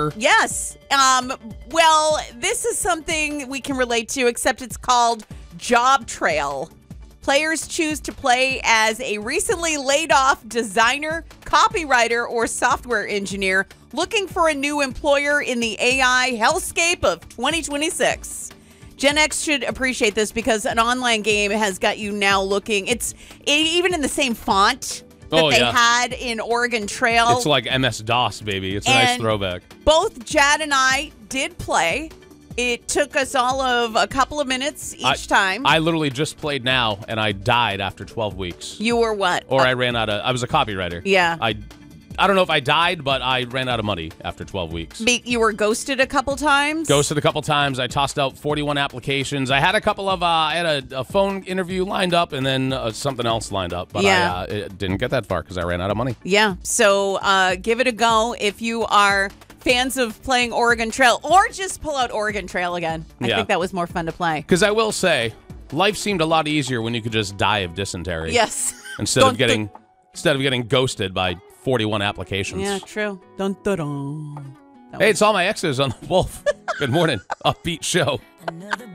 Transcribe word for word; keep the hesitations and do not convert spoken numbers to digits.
ever? Yes. Um, well, this is something we can relate to, except it's called Job Trail. Players choose to play as a recently laid off designer, copywriter, or software engineer looking for a new employer in the A I hellscape of twenty twenty-six. Gen X should appreciate this because an online game has got you now looking. It's even in the same font that oh, they yeah. had in Oregon Trail. It's like M S DOS, baby. It's a And nice throwback. Both Jad and I did play. It took us all of a couple of minutes each I, time. I literally just played now, and I died after twelve weeks. You were what? Or Uh, I ran out of... I was a copywriter. Yeah. I I don't know if I died, but I ran out of money after twelve weeks. Be- you were ghosted a couple times? Ghosted a couple times. I tossed out forty-one applications. I had a couple of... Uh, I had a, a phone interview lined up, and then uh, something else lined up. But Yeah. I uh, it didn't get that far because I ran out of money. Yeah. So uh, give it a go if you are fans of playing Oregon Trail, or just pull out Oregon Trail again. I Yeah. think that was more fun to play. Because I will say, life seemed a lot easier when you could just die of dysentery. Yes. Instead Dun, of getting instead of getting ghosted by forty-one applications. Yeah, true. Dun, dun, dun. That Hey, was- it's all my exes on the Wolf. Good morning. Upbeat show. Another